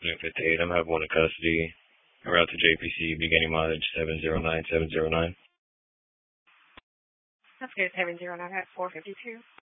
Unit 58, I'm have one in custody. Route to JPC, beginning mileage 709709. That's good, 709 at 452.